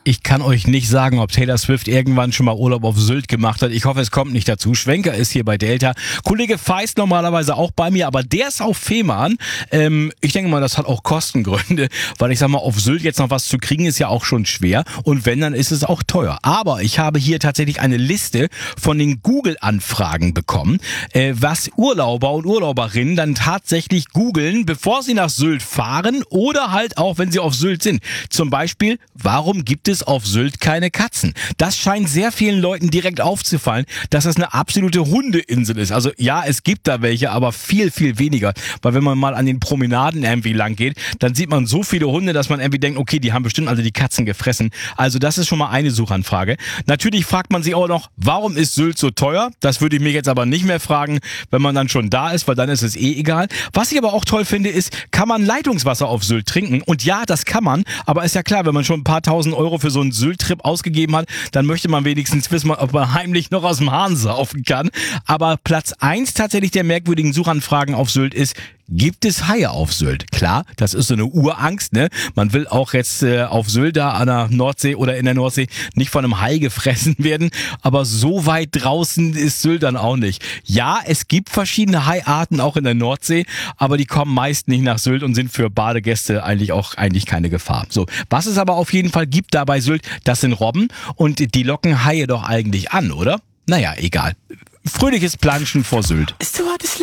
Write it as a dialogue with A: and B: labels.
A: Ich kann euch nicht sagen, ob Taylor Swift irgendwann schon mal Urlaub auf Sylt gemacht hat. Ich hoffe, es kommt nicht dazu. Schwenker ist hier bei Delta. Kollege Feist normalerweise auch bei mir, aber der ist auf Fehmarn. Ich denke mal, das hat auch Kostengründe, weil ich sag mal, auf Sylt jetzt noch was zu kriegen, ist ja auch schon schwer. Und wenn, dann ist es auch teuer. Aber ich habe hier tatsächlich eine Liste von den Google-Anfragen bekommen, was Urlauber und Urlauberinnen dann tatsächlich googeln, bevor sie nach Sylt fahren oder halt auch, wenn sie auf Sylt sind. Zum Beispiel, warum gibt es auf Sylt keine Katzen? Das scheint sehr vielen Leuten direkt aufzufallen, dass das eine absolute Hundeinsel ist. Also ja, es gibt da welche, aber viel, viel weniger. Weil wenn man mal an den Promenaden irgendwie lang geht, dann sieht man so viele Hunde, dass man irgendwie denkt, okay, die haben bestimmt also die Katzen gefressen. Also das ist schon mal eine Suchanfrage. Natürlich fragt man sich auch noch, warum ist Sylt so teuer? Das würde ich mir jetzt aber nicht mehr fragen, wenn man dann schon da ist, weil dann ist es eh egal. Was ich aber auch toll finde, ist, kann man Leitungswasser auf Sylt trinken? Und ja, das kann man, aber ist ja klar, wenn man schon ein paar tausend Euro für so einen Sylt-Trip ausgegeben hat, dann möchte man wenigstens wissen, ob man heimlich noch aus dem Hahn saufen kann. Aber Platz 1 tatsächlich der merkwürdigen Suchanfragen auf Sylt ist, gibt es Haie auf Sylt? Klar, das ist so eine Urangst, ne? Man will auch jetzt auf Sylt da an der Nordsee oder in der Nordsee nicht von einem Hai gefressen werden, aber so weit draußen ist Sylt dann auch nicht. Ja, es gibt verschiedene Haiarten auch in der Nordsee, aber die kommen meist nicht nach Sylt und sind für Badegäste eigentlich keine Gefahr. So, was es aber auf jeden Fall gibt da bei Sylt, das sind Robben und die locken Haie doch eigentlich an, oder? Naja, egal. Fröhliches Planschen vor Sylt.